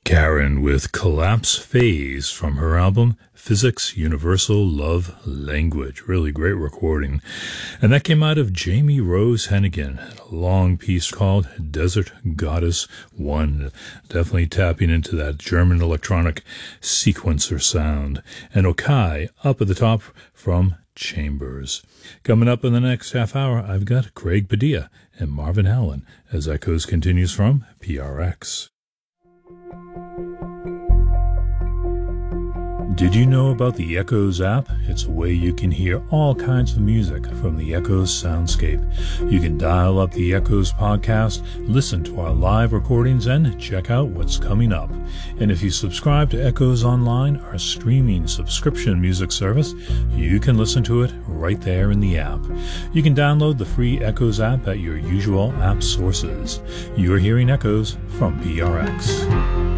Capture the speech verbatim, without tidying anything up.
Karen with Collapse Phase from her album Physics Universal Love Language. Really great recording. And that came out of Jamie Rose Hennigan, a long piece called Desert Goddess one. Definitely tapping into that German electronic sequencer sound. And Okai up at the top from Chambers. Coming up in the next half hour, I've got Craig Padilla and Marvin Allen as Echoes continues from P R X. Did you know about the Echoes app? It's a way you can hear all kinds of music from the Echoes soundscape. You can dial up the Echoes podcast, listen to our live recordings, and check out what's coming up. And if you subscribe to Echoes Online, our streaming subscription music service, you can listen to it right there in the app. You can download the free Echoes app at your usual app sources. You're hearing Echoes from P R X.